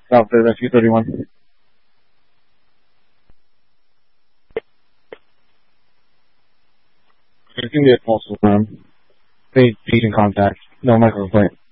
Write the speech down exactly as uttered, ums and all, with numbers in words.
Southwest Rescue thirty-one. It's going to be a false alarm. They agent contact. No micro complaint.